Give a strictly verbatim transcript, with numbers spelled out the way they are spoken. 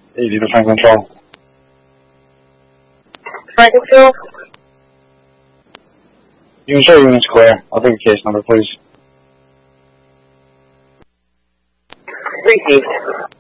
eighty to Franklin twelve. Franklin twelve? You can show units clear. I'll take a case number, please. Received.